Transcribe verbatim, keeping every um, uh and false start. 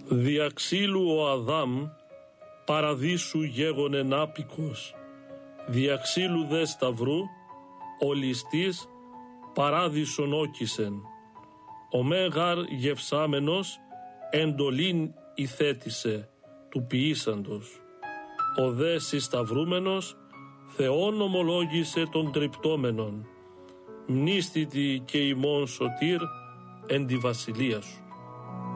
Δια ξύλου ο Αδάμ παραδείσου γέγονεν άπικος, δια ξύλου δε σταυρού ο ληστής παράδεισον όκισεν. Ο μέγαρ γευσάμενος εντολήν ηθέτησε του ποιήσαντος. Ο δε συσταυρούμενος Θεόν ομολόγησε των κρυπτόμενων. Μνήστητη και ημών σωτήρ εν τη βασιλεία σου.